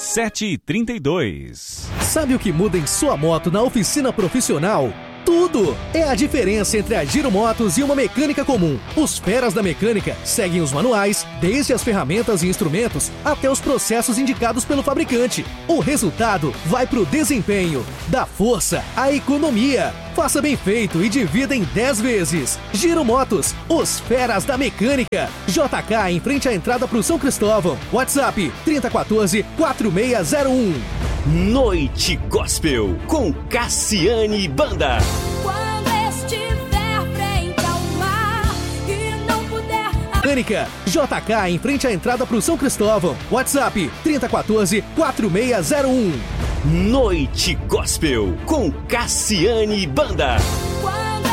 2732. Sabe o que muda em sua moto na oficina profissional? Tudo! É a diferença entre a Giro Motos e uma mecânica comum. Os feras da mecânica seguem os manuais, desde as ferramentas e instrumentos até os processos indicados pelo fabricante. O resultado vai pro desempenho, da força à economia. Faça bem feito e divida em 10 vezes. Giro Motos, os feras da mecânica. JK em frente à entrada pro São Cristóvão. WhatsApp 3014-4601. Noite Gospel com Cassiane Banda. Quando estiver frente ao mar e não puder... Mecânica, JK em frente à entrada pro São Cristóvão. WhatsApp 3014-4601. Noite Gospel com Cassiane Banda.